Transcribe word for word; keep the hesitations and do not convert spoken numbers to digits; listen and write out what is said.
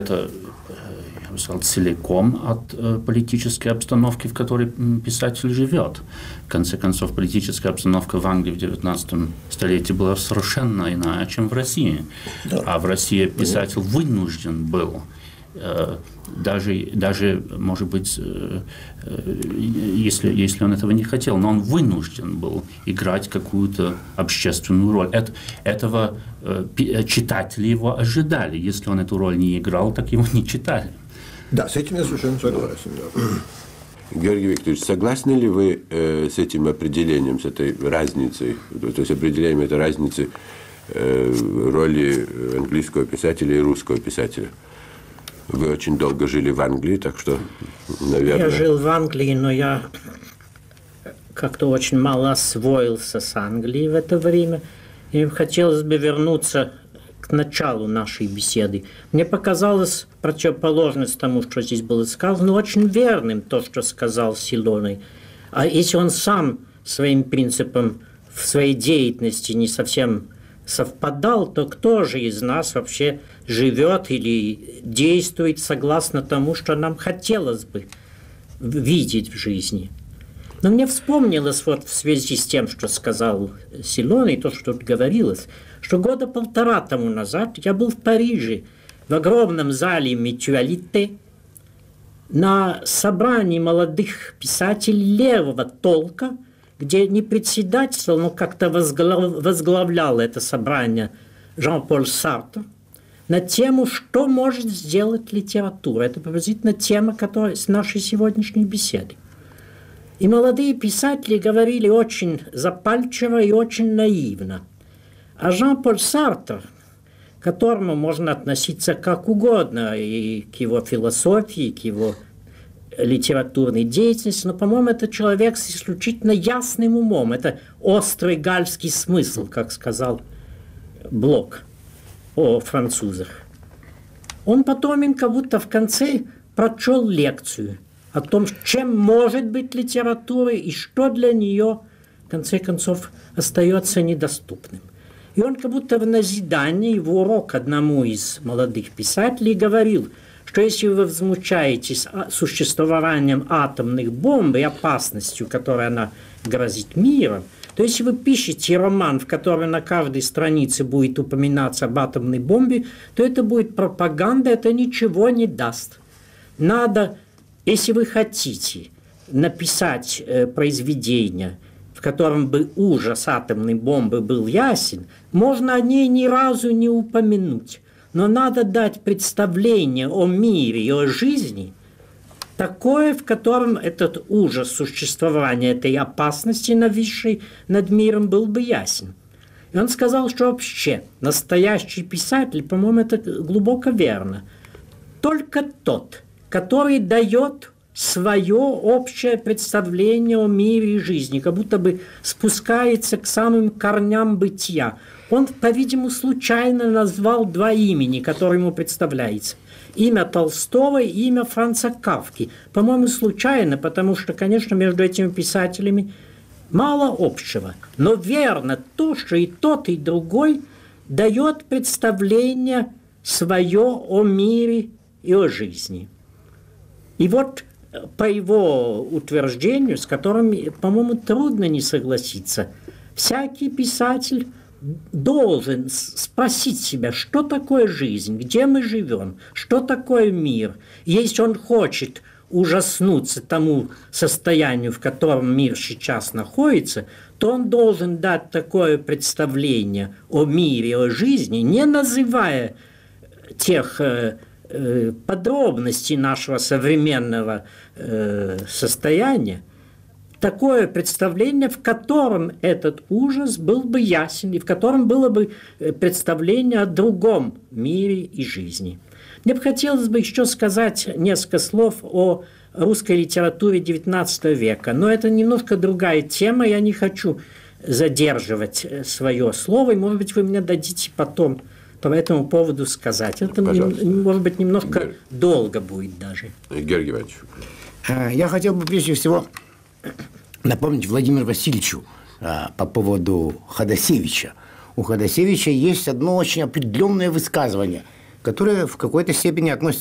Это, я бы сказал, целиком от э, политической обстановки, в которой писатель живет. В конце концов, политическая обстановка в Англии в девятнадцатом столетии была совершенно иная, чем в России. Да. А в России писатель вынужден был, э, даже, даже, может быть, э, э, если, если он этого не хотел, но он вынужден был играть какую-то общественную роль. Это, этого э, читатели его ожидали. Если он эту роль не играл, так его не читали. Да, с этим я совершенно согласен. Да. Георгий Викторович, согласны ли вы э, с этим определением, с этой разницей, то есть определением этой разницы э, роли английского писателя и русского писателя? Вы очень долго жили в Англии, так что, наверное... Я жил в Англии, но я как-то очень мало освоился с Англией в это время. И хотелось бы вернуться к началу нашей беседы. Мне показалось противоположность тому, что здесь было сказано, очень верным то, что сказал Силоний. А если он сам своим принципом в своей деятельности не совсем совпадал, то кто же из нас вообще живет или действует согласно тому, что нам хотелось бы видеть в жизни? Но мне вспомнилось вот в связи с тем, что сказал Силоний, то, что тут говорилось, что года полтора тому назад я был в Париже, в огромном зале Мютуалите, на собрании молодых писателей левого толка, где не председательствовал, но как-то возглав... возглавлял это собрание Жан-Поль Сартр, на тему, что может сделать литература. Это приблизительно тема, которая с нашей сегодняшней беседы. И молодые писатели говорили очень запальчиво и очень наивно. А Жан-Поль Сартр, к которому можно относиться как угодно, и к его философии, и к его литературной деятельности, но, по-моему, это человек с исключительно ясным умом. Это острый гальский смысл, как сказал Блок о французах. Он потом им как будто в конце прочел лекцию о том, чем может быть литература и что для нее, в конце концов, остается недоступным. И он как будто в назидании, в урок одному из молодых писателей говорил, что если вы возмущаетесь существованием атомных бомб и опасностью, которой она грозит миром, то если вы пишете роман, в котором на каждой странице будет упоминаться об атомной бомбе, то это будет пропаганда, это ничего не даст. Надо, если вы хотите написать э, произведение, в котором бы ужас атомной бомбы был ясен, можно о ней ни разу не упомянуть. Но надо дать представление о мире и о жизни такое, в котором этот ужас существования этой опасности, нависшей над миром, был бы ясен. И он сказал, что вообще настоящий писатель, по-моему, это глубоко верно, только тот, который дает свое общее представление о мире и жизни, как будто бы спускается к самым корням бытия. Он, по-видимому, случайно назвал два имени, которые ему представляются. Имя Толстого и имя Франца Кафки. По-моему, случайно, потому что, конечно, между этими писателями мало общего. Но верно то, что и тот, и другой дает представление свое о мире и о жизни. И вот по его утверждению, с которым, по-моему, трудно не согласиться, всякий писатель должен спросить себя, что такое жизнь, где мы живем, что такое мир. Если он хочет ужаснуться тому состоянию, в котором мир сейчас находится, то он должен дать такое представление о мире, о жизни, не называя тех э, э, подробностей нашего современного э, состояния, такое представление, в котором этот ужас был бы ясен, и в котором было бы представление о другом мире и жизни. Мне бы хотелось бы еще сказать несколько слов о русской литературе девятнадцатого века, но это немножко другая тема, я не хочу задерживать свое слово, и, может быть, вы мне дадите потом по этому поводу сказать. Это, Пожалуйста. Может быть, немножко Георгий. долго будет даже. Георгий Иванович. Я хотел бы прежде всего напомнить Владимиру Васильевичу а, по поводу Ходосевича. У Ходосевича есть одно очень определенное высказывание. которая в какой-то степени относится